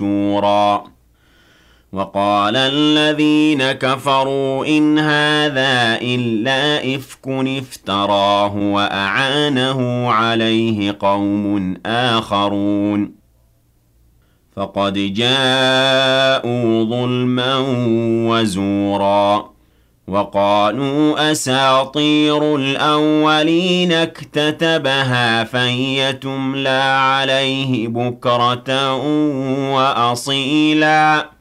شورا وقال الذين كفروا إن هذا إلا إفك افتراه وأعانه عليه قوم آخرون فقد جاءوا ظلما وزورا وقالوا أساطير الأولين اكتتبها فهي تملى عليه بكرة وأصيلا